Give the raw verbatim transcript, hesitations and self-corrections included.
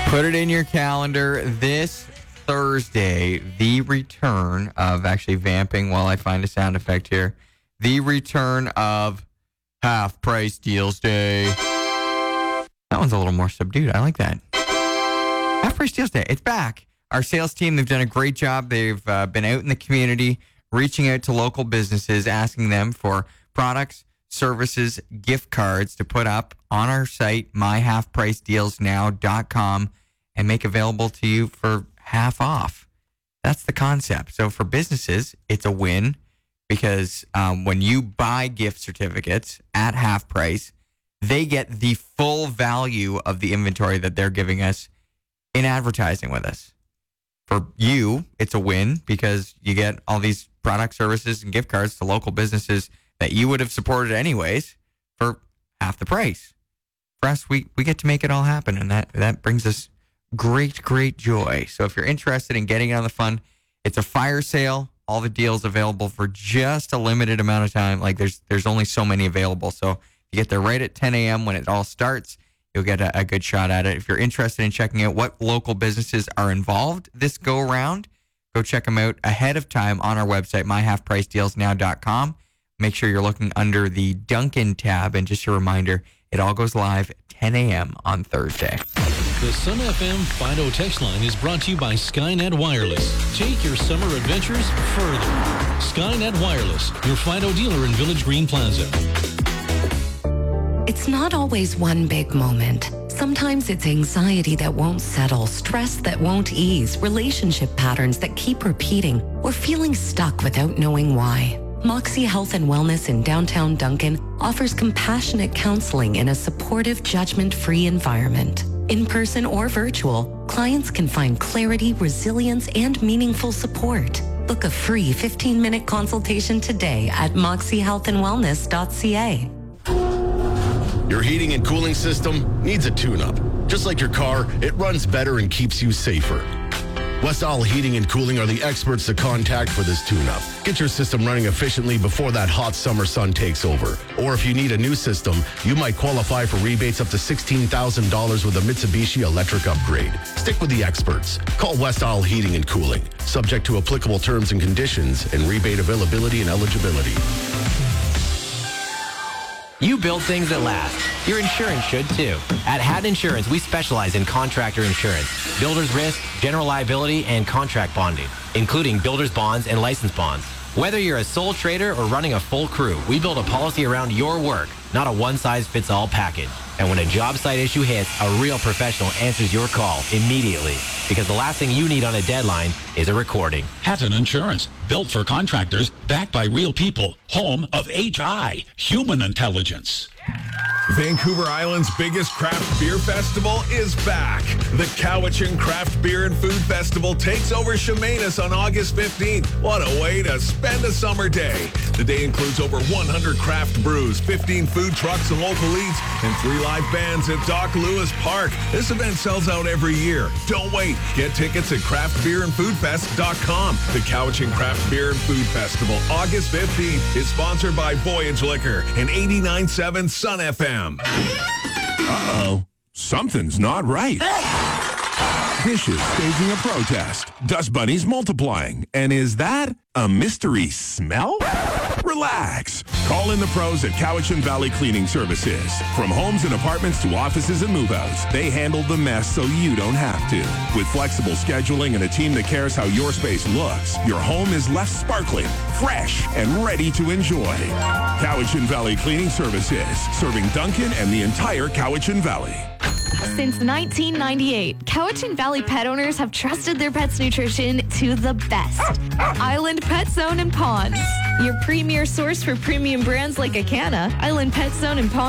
Put it in your calendar this Thursday, the return of, actually vamping while I find a sound effect here, the return of Half Price Deals Day. That one's a little more subdued. I like that. Half Price Deals Day. It's back. Our sales team, they've done a great job. They've uh, been out in the community, reaching out to local businesses, asking them for products, services, gift cards to put up on our site, my half price deals now dot com, and make available to you for half off. That's the concept. So for businesses, it's a win because um, when you buy gift certificates at half price, they get the full value of the inventory that they're giving us in advertising with us. For you, it's a win because you get all these product, services, and gift cards to local businesses that you would have supported anyways for half the price. For us, we, we get to make it all happen, and that, that brings us great, great joy. So if you're interested in getting in on the fun, it's a fire sale. All the deals available for just a limited amount of time. Like there's there's only so many available. So you get there right at ten a.m. when it all starts. You'll get a, a good shot at it. If you're interested in checking out what local businesses are involved this go around, go check them out ahead of time on our website, my half price deals now dot com. Make sure you're looking under the Dunkin' tab. And just a reminder, it all goes live at ten a.m. on Thursday. The Sun F M Fido text line is brought to you by Skynet Wireless. Take your summer adventures further. Skynet Wireless, your Fido dealer in Village Green Plaza. It's not always one big moment. Sometimes it's anxiety that won't settle, stress that won't ease, relationship patterns that keep repeating, or feeling stuck without knowing why. Moxie Health and Wellness in downtown Duncan offers compassionate counseling in a supportive, judgment-free environment. In person or virtual, clients can find clarity, resilience, and meaningful support. Book a free fifteen-minute consultation today at moxie health and wellness dot c a. Your heating and cooling system needs a tune-up. Just like your car, it runs better and keeps you safer. Westall Heating and Cooling are the experts to contact for this tune-up. Get your system running efficiently before that hot summer sun takes over. Or if you need a new system, you might qualify for rebates up to sixteen thousand dollars with a Mitsubishi electric upgrade. Stick with the experts. Call Westall Heating and Cooling. Subject to applicable terms and conditions and rebate availability and eligibility. You build things that last. Your insurance should too. At Hatt Insurance, we specialize in contractor insurance, builder's risk, general liability, and contract bonding, including builder's bonds and license bonds. Whether you're a sole trader or running a full crew, we build a policy around your work, not a one-size-fits-all package. And when a job site issue hits, a real professional answers your call immediately. Because the last thing you need on a deadline is a recording. Hatton Insurance, built for contractors, backed by real people, home of H I, human intelligence. Vancouver Island's biggest craft beer festival is back. The Cowichan Craft Beer and Food Festival takes over Chemainus on August fifteenth. What a way to spend a summer day. The day includes over one hundred craft brews, fifteen food trucks and local eats, and three live bands at Doc Lewis Park. This event sells out every year. Don't wait. Get tickets at craft beer and food fest dot com. The Cowichan Craft Beer and Food Festival, August fifteenth, is sponsored by Voyage Liquor and eighty-nine point seven Sun F M. Uh-oh. Something's not right. Dishes staging a protest. Dust bunnies multiplying. And is that a mystery smell? Relax. Call in the pros at Cowichan Valley Cleaning Services. From homes and apartments to offices and move-outs, they handle the mess so you don't have to. With flexible scheduling and a team that cares how your space looks, your home is left sparkling, fresh, and ready to enjoy. Cowichan Valley Cleaning Services, serving Duncan and the entire Cowichan Valley. Since nineteen ninety-eight, Cowichan Valley pet owners have trusted their pets' nutrition to the best. Island Pet Zone and Ponds, your premier source for premium brands like Acana. Island Pet Zone and Ponds